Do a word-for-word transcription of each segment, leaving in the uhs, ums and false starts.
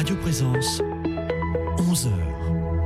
Radio Présence, onze heures.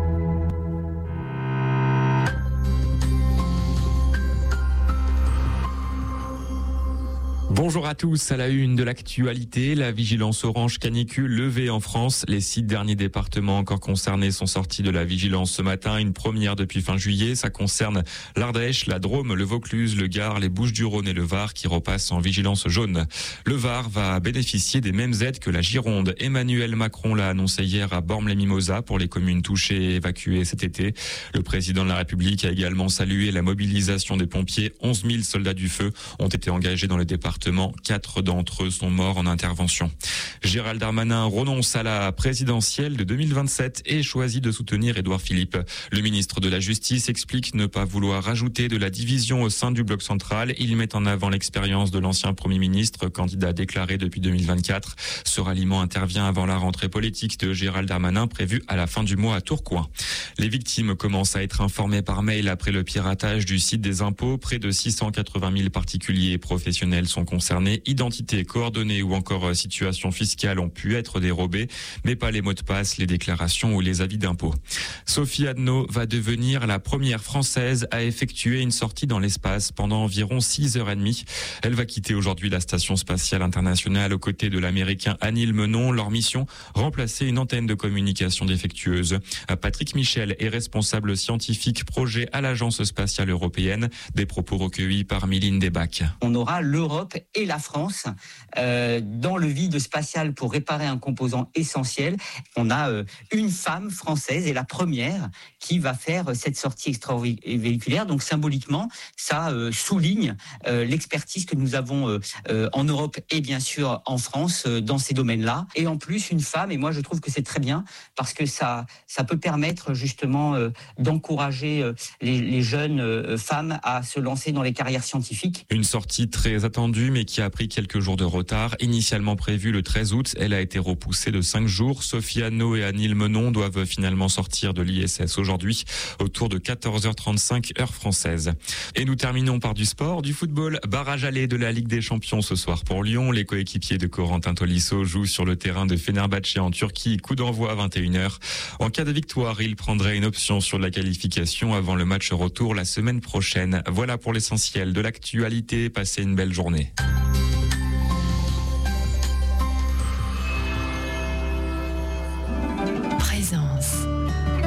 Bonjour à tous, à la une de l'actualité, la vigilance orange canicule levée en France. Les six derniers départements encore concernés sont sortis de la vigilance ce matin, une première depuis fin juillet. Ça concerne l'Ardèche, la Drôme, le Vaucluse, le Gard, les Bouches-du-Rhône et le Var qui repassent en vigilance jaune. Le Var va bénéficier des mêmes aides que la Gironde. Emmanuel Macron l'a annoncé hier à Bormes-les-Mimosas pour les communes touchées et évacuées cet été. Le président de la République a également salué la mobilisation des pompiers. onze mille soldats du feu ont été engagés dans le département. Quatre d'entre eux sont morts en intervention. Gérald Darmanin renonce à la présidentielle de deux mille vingt-sept et choisit de soutenir Édouard Philippe. Le ministre de la Justice explique ne pas vouloir rajouter de la division au sein du bloc central. Il met en avant l'expérience de l'ancien Premier ministre, candidat déclaré depuis deux mille vingt-quatre. Ce ralliement intervient avant la rentrée politique de Gérald Darmanin prévue à la fin du mois à Tourcoing. Les victimes commencent à être informées par mail après le piratage du site des impôts. Près de six cent quatre-vingt mille particuliers et professionnels sont concernés. Identité, coordonnées ou encore situation fiscale ont pu être dérobées, mais pas les mots de passe, les déclarations ou les avis d'impôts. Sophie Adno va devenir la première Française à effectuer une sortie dans l'espace pendant environ six heures trente. Elle va quitter aujourd'hui la Station spatiale internationale aux côtés de l'Américain Anil Menon. Leur mission, remplacer une antenne de communication défectueuse. Patrick Michel est responsable scientifique projet à l'Agence spatiale européenne. Des propos recueillis par Mylène Debac. On aura l'Europe et la France euh, dans le vide spatial pour réparer un composant essentiel. On a euh, une femme française et la première qui va faire cette sortie extravéhiculaire. Donc symboliquement, ça euh, souligne euh, l'expertise que nous avons euh, euh, en Europe et bien sûr en France euh, dans ces domaines-là. Et en plus, une femme, et moi je trouve que c'est très bien parce que ça, ça peut permettre justement euh, d'encourager euh, les, les jeunes euh, femmes à se lancer dans les carrières scientifiques. Une sortie très attendue, mais qui a pris quelques jours de retard. Initialement prévue le treize août, elle a été repoussée de cinq jours. Sophie Adno et Anil Menon doivent finalement sortir de l'I S S aujourd'hui, autour de quatorze heures trente-cinq heure française. Et nous terminons par du sport, du football. Barrage aller de la Ligue des Champions ce soir pour Lyon. Les coéquipiers de Corentin Tolisso jouent sur le terrain de Fenerbahçe en Turquie. Coup d'envoi à vingt et une heures. En cas de victoire, ils prendraient une option sur la qualification avant le match retour la semaine prochaine. Voilà pour l'essentiel de l'actualité. Passez une belle journée.